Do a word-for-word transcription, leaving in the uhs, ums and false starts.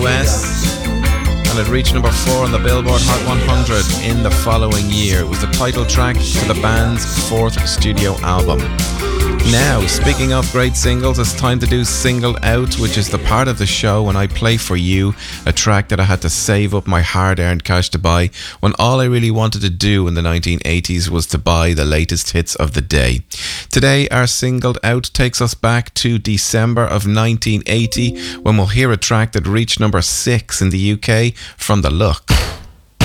U S, and it reached number four on the Billboard Hot one hundred in the following year. It was the title track to the band's fourth studio album. Now, speaking of great singles, it's time to do Singled Out, which is the part of the show when I play for you a track that I had to save up my hard-earned cash to buy, when all I really wanted to do in the nineteen eighties was to buy the latest hits of the day. Today, our Singled Out takes us back to December of nineteen eighty, when we'll hear a track that reached number six in the U K from The Look.